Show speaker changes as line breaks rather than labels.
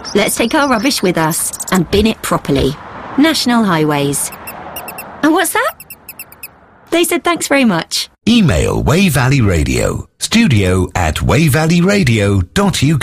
Let's take our rubbish with us and bin it properly. National Highways. And what's that? They said thanks very much.
Email Wey Valley Radio, studio@wayvalleyradio.uk.